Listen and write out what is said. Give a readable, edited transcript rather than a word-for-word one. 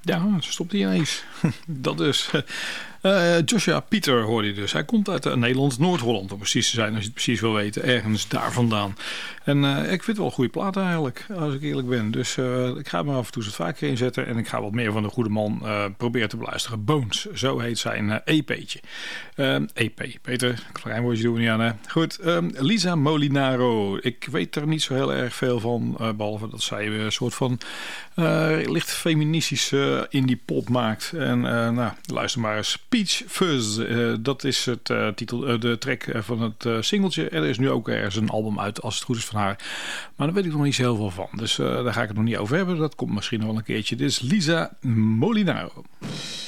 Ja, ze stopt hij ineens. Dat dus. Joshua Pieter hoorde je dus. Hij komt uit Nederland, Noord-Holland om precies te zijn, als je het precies wil weten. Ergens daar vandaan. En ik vind het wel een goede plaat eigenlijk, als ik eerlijk ben. Dus ik ga maar af en toe het vaker inzetten. En ik ga wat meer van de goede man proberen te beluisteren. Bones, zo heet zijn EP'tje. EP, Peter, klein woordje doen we niet aan, hè. Goed, Lisa Molinaro. Ik weet er niet zo heel erg veel van, behalve dat zij een soort van licht feministische indie pop maakt. En nou, luister maar eens. Peach Fuzz, dat is het de track van het singeltje. Er is nu ook ergens een album uit, als het goed is, van haar. Maar daar weet ik nog niet zo heel veel van. Dus daar ga ik het nog niet over hebben. Dat komt misschien nog wel een keertje. Dit is Lisa Molinaro.